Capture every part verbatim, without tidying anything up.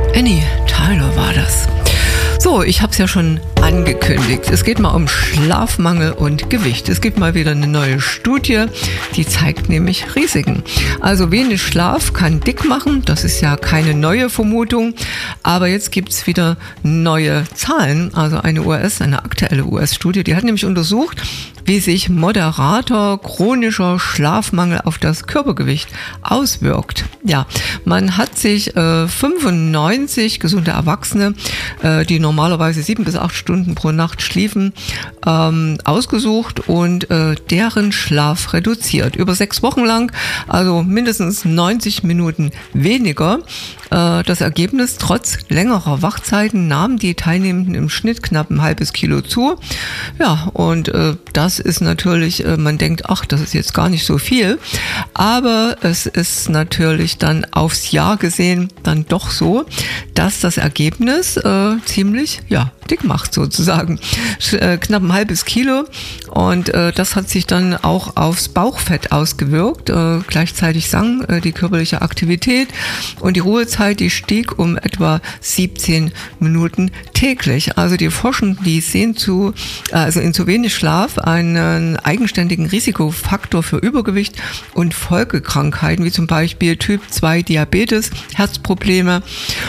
Annie Tyler war das. So, ich habe es ja schon angekündigt. Es geht mal um Schlafmangel und Gewicht. Es gibt mal wieder eine neue Studie, die zeigt nämlich Risiken. Also wenig Schlaf kann dick machen, das ist ja keine neue Vermutung. Aber jetzt gibt es wieder neue Zahlen. Also eine U S, eine aktuelle U S-Studie, die hat nämlich untersucht, wie sich moderater chronischer Schlafmangel auf das Körpergewicht auswirkt. Ja, man hat sich äh, fünfundneunzig gesunde Erwachsene, äh, die normalerweise sieben bis acht Stunden pro Nacht schliefen, ähm, ausgesucht und äh, deren Schlaf reduziert. Über sechs Wochen lang, also mindestens neunzig Minuten weniger. Äh, das Ergebnis: trotz längerer Wachzeiten nahmen die Teilnehmenden im Schnitt knapp ein halbes Kilo zu. Ja, und äh, das ist natürlich, äh, man denkt, ach, das ist jetzt gar nicht so viel. Aber es ist natürlich dann aufs Jahr gesehen dann doch so, dass das Ergebnis äh, ziemlich, ja, dick macht sozusagen. Sch- äh, knapp ein halbes Kilo. Und äh, das hat sich dann auch aufs Bauchfett ausgewirkt. Äh, gleichzeitig sank äh, die körperliche Aktivität und die Ruhezeit, die stieg um etwa siebzehn Minuten täglich. Also die Forschenden, die sehen zu, also in zu wenig Schlaf einen eigenständigen Risikofaktor für Übergewicht und Folgekrankheiten, wie zum Beispiel Typ zwei Diabetes, Herzprobleme.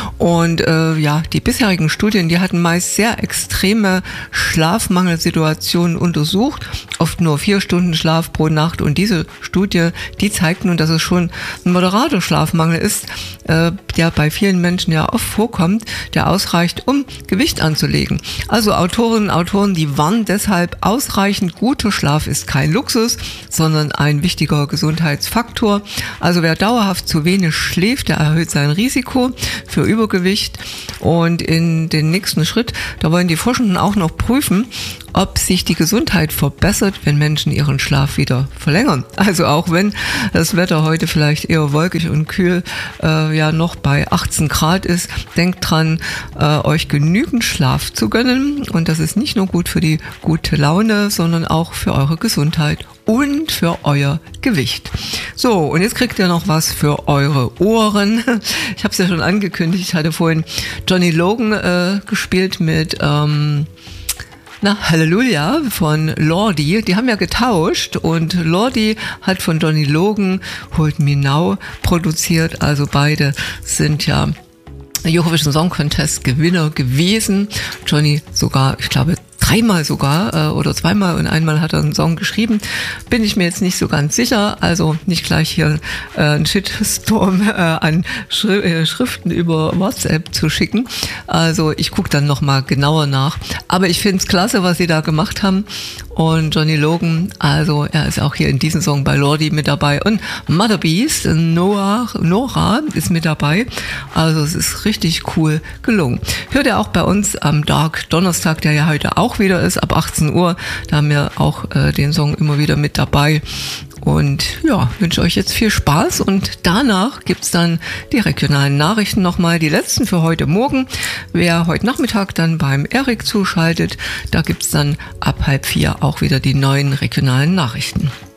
Und äh, ja, die bisherigen Studien, die hatten meist sehr extreme Schlafmangelsituationen untersucht, oft nur vier Stunden Schlaf pro Nacht. Und diese Studie, die zeigt nun, dass es schon ein moderater Schlafmangel ist, äh, der bei vielen Menschen ja oft vorkommt, der ausreicht, um Gewicht anzulegen. Also Autorinnen und Autoren, die warnen deshalb: ausreichend guter Schlaf ist kein Luxus, sondern ein wichtiger Gesundheitsfaktor. Also wer dauerhaft zu wenig schläft, der erhöht sein Risiko für Übergewicht. Und in den nächsten Schritt, da wollen die Forschenden auch noch prüfen, ob sich die Gesundheit verbessert, wenn Menschen ihren Schlaf wieder verlängern. Also auch wenn das Wetter heute vielleicht eher wolkig und kühl äh, ja noch bei achtzehn Grad ist, denkt dran, äh, euch genügend Schlaf zu gönnen. Und das ist nicht nur gut für die gute Laune, sondern auch für eure Gesundheit und für euer Gewicht. So, und jetzt kriegt ihr noch was für eure Ohren. Ich habe es ja schon angekündigt, ich hatte vorhin Johnny Logan äh, gespielt mit ähm, Na, Halleluja von Lordi. Die haben ja getauscht und Lordi hat von Johnny Logan Hold Me Now produziert. Also beide sind ja Eurovision Song Contest Gewinner gewesen. Johnny sogar, ich glaube, dreimal sogar äh, oder zweimal und einmal hat er einen Song geschrieben. Bin ich mir jetzt nicht so ganz sicher. Also nicht gleich hier äh, einen Shitstorm äh, an Schri- äh, Schriften über WhatsApp zu schicken. Also ich gucke dann nochmal genauer nach. Aber ich finde es klasse, was sie da gemacht haben. Und Johnny Logan, also er ist auch hier in diesem Song bei Lordi mit dabei. Und Mother Beast, Noah, Nora ist mit dabei. Also es ist richtig cool gelungen. Hört ihr auch bei uns am Dark Donnerstag, der ja heute auch wieder ist, ab achtzehn Uhr. Da haben wir auch äh, den Song immer wieder mit dabei. Und ja, wünsche euch jetzt viel Spaß und danach gibt's dann die regionalen Nachrichten nochmal, die letzten für heute Morgen. Wer heute Nachmittag dann beim Erik zuschaltet, da gibt's dann ab halb vier auch wieder die neuen regionalen Nachrichten.